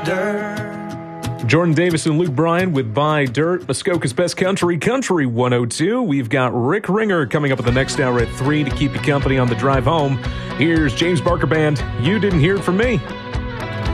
Dirt. Jordan Davis and Luke Bryan with Buy Dirt, Muskoka's Best Country, Country 102. We've got Rick Ringer coming up in the next hour at 3 to keep you company on the drive home. Here's James Barker Band, You Didn't Hear It From Me.